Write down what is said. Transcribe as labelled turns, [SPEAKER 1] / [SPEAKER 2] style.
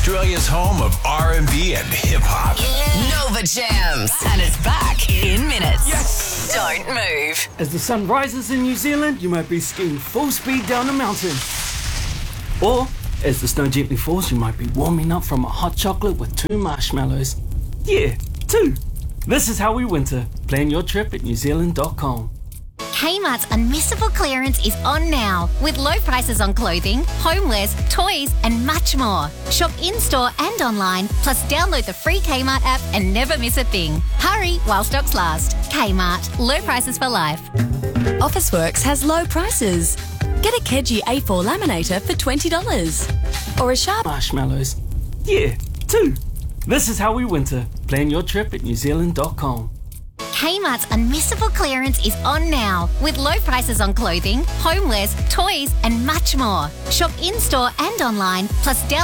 [SPEAKER 1] Australia's home of R&B and hip-hop.
[SPEAKER 2] Nova Jams. And it's back in minutes.
[SPEAKER 1] Yes!
[SPEAKER 2] Don't move.
[SPEAKER 3] As the sun rises in New Zealand, you might be skiing full speed down a mountain. Or, as the snow gently falls, you might be warming up from a hot chocolate with 2 marshmallows. Yeah, 2. This is how we winter. Plan your trip at newzealand.com.
[SPEAKER 4] Kmart's Unmissable Clearance is on now, with low prices on clothing, homewares, toys and much more. Shop in-store and online, plus download the free Kmart app and never miss a thing. Hurry while stocks last. Kmart, low prices for life.
[SPEAKER 5] Officeworks has low prices. Get a Keji A4 laminator for $20. Or a Sharp
[SPEAKER 3] Marshmallows. Yeah, 2. This is how we winter. Plan your trip at newzealand.com.
[SPEAKER 4] Kmart's Unmissable Clearance is on now, with low prices on clothing, homewares, toys and much more. Shop in-store and online, plus download